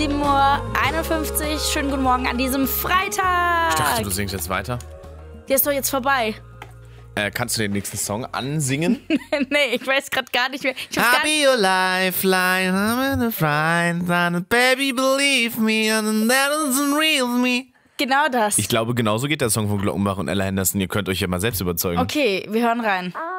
7:51 Uhr. Schönen guten Morgen an diesem Freitag. Ich dachte, du singst jetzt weiter. Der ist doch jetzt vorbei. Kannst du den nächsten Song ansingen? Nee, ich weiß gerade gar nicht mehr. I'll be your lifeline, I'm in the fright, and baby believe me, and that isn't real me. Genau das. Ich glaube, genauso geht der Song von Glockenbach und Ella Henderson. Ihr könnt euch ja mal selbst überzeugen. Okay, wir hören rein.